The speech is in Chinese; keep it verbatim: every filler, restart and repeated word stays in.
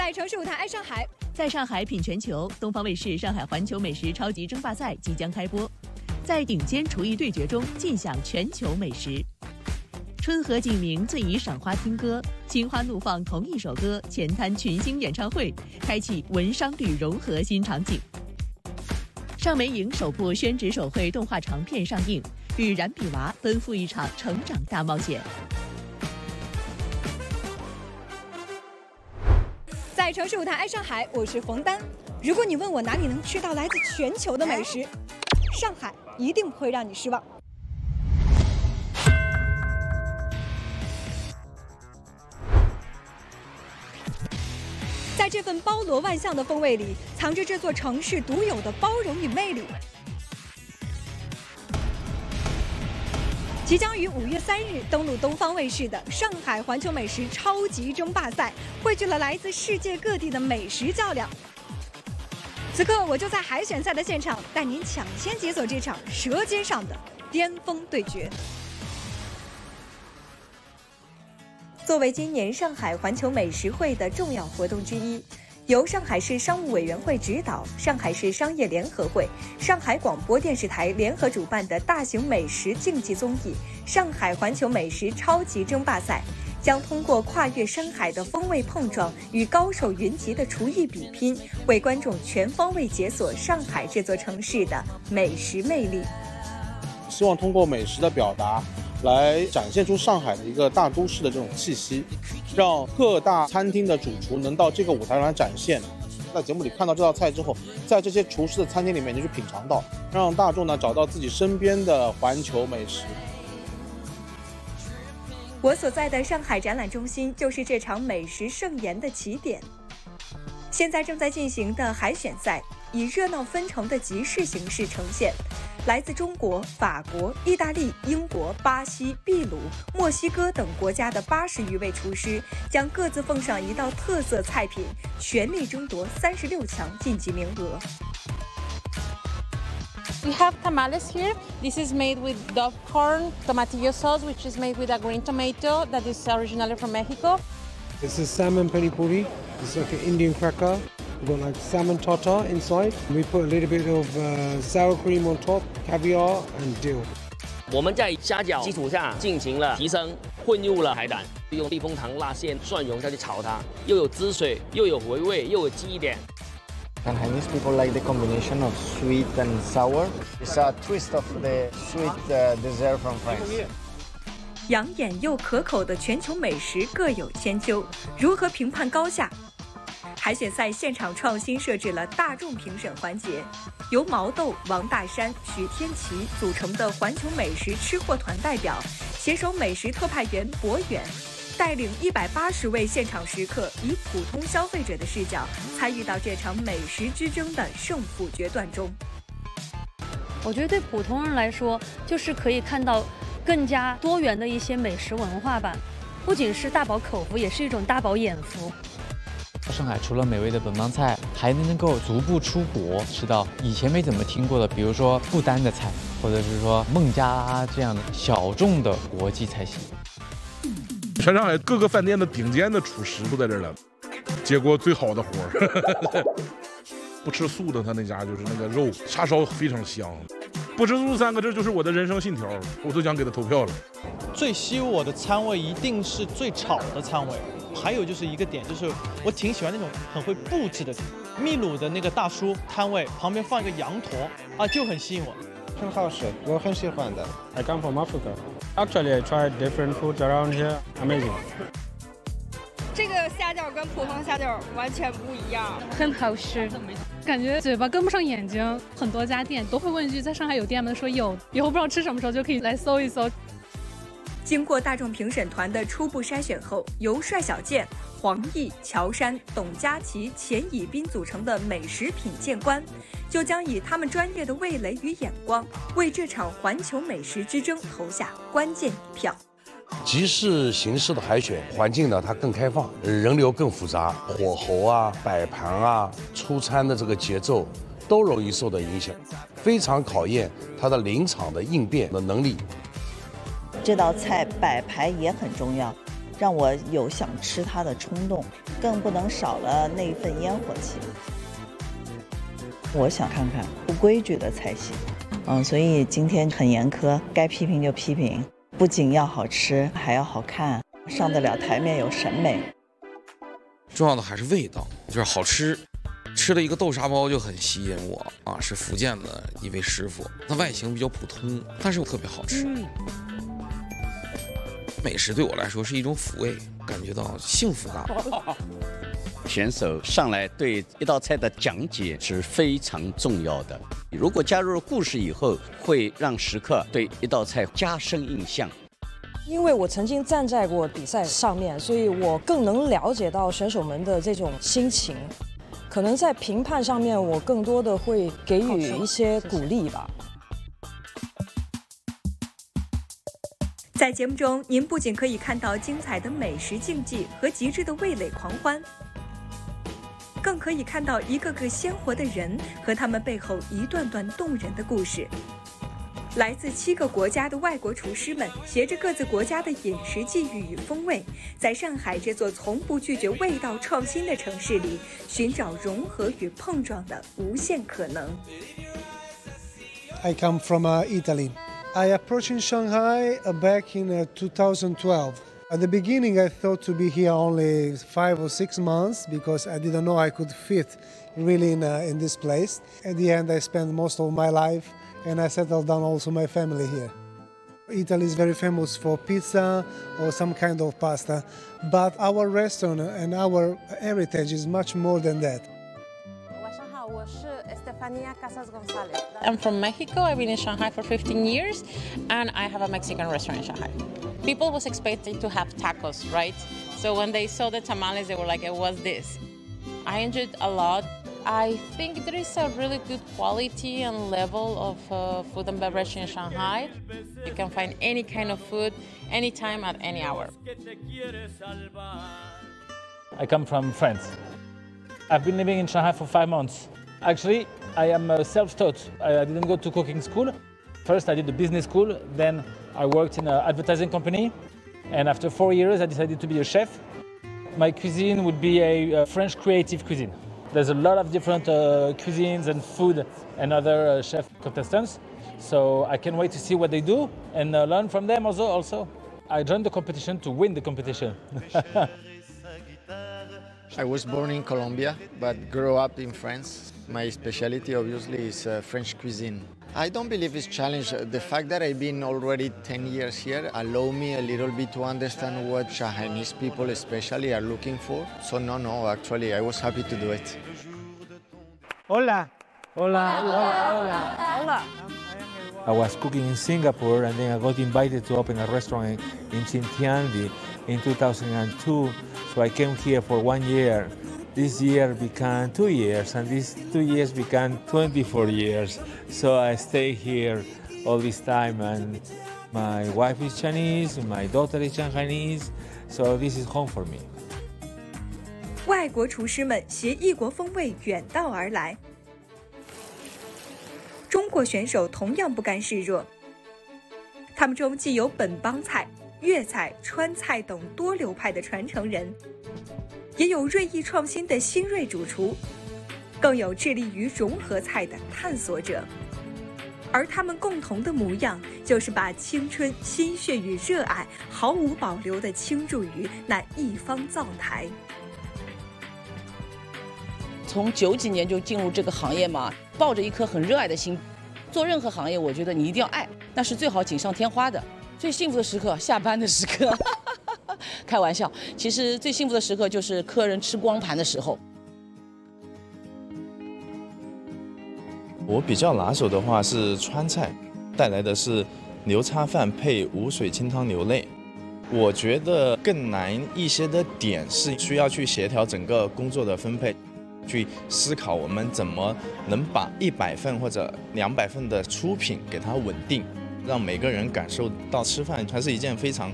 在城市舞台爱上海， 在上海品全球，东方卫视上海环球美食超级争霸赛即将开播，在顶尖厨艺对决中尽享全球美食。春和景明最宜赏花听歌，心花怒放同一首歌，前滩群星演唱会，开启文商旅融合新场景。尚美影首部宣纸手绘动画长片上映，与冉比娃奔赴一场成长大冒险。 在城市舞台爱上海，我是冯丹。如果你问我哪里能吃到来自全球的美食，上海一定不会让你失望。在这份包罗万象的风味里，藏着这座城市独有的包容与魅力。即将于五月三日登陆东方卫视的上海环球美食超级争霸赛，汇聚了来自世界各地的美食较量。此刻，我就在海选赛的现场，带您抢先解锁这场舌尖上的巅峰对决。作为今年上海环球美食会的重要活动之一，由上海市商务委员会指导，上海市商业联合会、上海广播电视台联合主办的大型美食竞技综艺《上海环球美食超级争霸赛》，将通过跨越山海的风味碰撞与高手云集的厨艺比拼，为观众全方位解锁上海这座城市的美食魅力。 希望通过美食的表达，来展现出上海的一个大都市的这种气息，让各大餐厅的主厨能到这个舞台上来展现。在节目里看到这道菜之后，在这些厨师的餐厅里面就去品尝到，让大众呢找到自己身边的环球美食。 我所在的上海展览中心就是这场美食盛宴的起点。现在正在进行的海选赛以热闹纷呈的集市形式呈现。来自中国、法国、意大利、英国、巴西、秘鲁、墨西哥等国家的八十余位厨师，将各自奉上一道特色菜品，全力争夺三十六强晋级名额。 We have tamales here. This is made with dove corn, tomatillo sauce, which is made with a green tomato that is originally from Mexico. This is salmon pani puri. It's like an Indian cracker. We've got like salmon tartar inside. We put a little bit of uh, sour cream on top, caviar and dill. 我们在虾饺基础下进行了提升，混入了海胆，用避风塘、辣线、蒜蓉下去炒它，又有汁水，又有回味，又有记忆点。 Chinese people like the combination of sweet and sour. It's a twist of the sweet uh, dessert from France. 养眼又可口的全球美食各有千秋，如何评判高下？海选赛现场创新设置了大众评审环节，由毛豆、王大山、许天琪组成的环球美食吃货团代表，携手美食特派员博远，带领一百八十位现场食客，以普通消费者的视角参与到这场美食之争的胜负决断中。 我觉得对普通人来说，就是可以看到更加多元的一些美食文化吧，不仅是大饱口福，也是一种大饱眼福。 上海除了美味的本帮菜，还能够足不出国吃到以前没怎么听过的，比如说不丹的菜，或者是说孟加拉这样的小众的国际菜系。 全上海各个饭店的顶尖的厨师都在这儿了，接过最好的活儿。不吃素的他那家就是那个肉叉烧非常香。不吃素三个字就是我的人生信条，我都想给他投票了。 最吸引我的餐位一定是最炒的餐位。还有就是一个点，就是我挺喜欢那种很会布置的。秘鲁的那个大叔摊位旁边放一个羊驼啊，就很吸引我。 很好吃，我很喜欢的。I come from Africa. Actually, I tried different foods around here. Amazing. 这个虾饺跟普通虾饺完全不一样， 很好吃，感觉嘴巴跟不上眼睛。很多家店都会问一句，在上海有店吗？说有，以后不知道吃什么时候就可以来搜一搜。 经过大众评审团的初步筛选后，由帅小健、黄奕、乔杉、董佳琪、钱以斌组成的美食品鉴官，就将以他们专业的味蕾与眼光，为这场环球美食之争投下关键一票。 集市形式的海选环境呢，它更开放，人流更复杂，火候啊、摆盘啊、出餐的这个节奏都容易受到影响，非常考验它的临场的应变的能力。 这道菜摆盘也很重要， 让我有想吃它的冲动，更不能少了那份烟火气。我想看看不规矩的菜系，嗯，所以今天很严苛，该批评就批评，不仅要好吃，还要好看，上得了台面，有审美。 重要的还是味道，就是好吃。吃了一个豆沙包就很吸引我啊，是福建的一位师傅，它外形比较普通，但是特别好吃。嗯、美食对我来说是一种抚慰，感觉到幸福感。 选手上来对一道菜的讲解是非常重要的，如果加入了故事以后，会让食客对一道菜加深印象。 因为我曾经站在过比赛上面，所以我更能了解到选手们的这种心情。可能在评判上面，我更多的会给予一些鼓励吧。 在节目中，您不仅可以看到精彩的美食竞技和极致的味蕾狂欢，更可以看到一个个鲜活的人和他们背后一段段动人的故事。来自七个国家的外国厨师们，携着各自国家的饮食际遇与风味，在上海这座从不拒绝味道创新的城市里，寻找融合与碰撞的无限可能。 I come from uh, Italy. I approached in Shanghai uh, back in uh, two thousand twelve. At the beginning, I thought to be here only five or six months because I didn't know I could fit really in, uh, in this place. At the end, I spent most of my life and I settled down also my family here. Italy is very famous for pizza or some kind of pasta, but our restaurant and our heritage is much more than that. I'm from Mexico. I've been in Shanghai for fifteen years, and I have a Mexican restaurant in Shanghai. People was expecting to have tacos, right? So when they saw the tamales, they were like, what's this? I enjoyed a lot. I think there is a really good quality and level of uh, food and beverage in Shanghai. You can find any kind of food, anytime, at any hour. I come from France. I've been living in Shanghai for five months. Actually, I am uh, self-taught. I didn't go to cooking school. First, I did a business school. Then I worked in an advertising company. And after four years, I decided to be a chef. My cuisine would be a, a French creative cuisine. There's a lot of different uh, cuisines and food and other uh, chef contestants. So I can't wait to see what they do and uh, learn from them also, also. I joined the competition to win the competition. I was born in Colombia, but grew up in France. My specialty obviously is uh, French cuisine. I don't believe it's challenge. The fact that I've been already ten years here allow me a little bit to understand what Shanghainese people especially are looking for. So no, no, actually I was happy to do it. Hola. Hola. Hola. Hola. I was cooking in Singapore and then I got invited to open a restaurant in, in Xintiandi in two thousand two. So I came here for one year. This year became two years, and these two years became twenty-four years. So I stay here all this time, and my wife is Chinese, my daughter is Shanghainese, so this is home for me. 外国厨师们携异国风味远道而来，中国选手同样不甘示弱。他们中既有本帮菜、粤菜、川菜等多流派的传承人，也有锐意创新的新锐主厨，更有致力于融合菜的探索者。而他们共同的模样，就是把青春、心血与热爱毫无保留地倾注于那一方灶台。 从九几年就进入这个行业嘛，抱着一颗很热爱的心，做任何行业，我觉得你一定要爱，那是最好锦上添花的。最幸福的时刻，下班的时刻。开玩笑，其实最幸福的时刻就是客人吃光盘的时候。 我比较拿手的话是川菜，带来的是牛叉饭配无水清汤牛肋。我觉得更难一些的点是需要去协调整个工作的分配，去思考我们怎么能把一百份或者两百份的出品给它稳定，让每个人感受到吃饭它是一件非常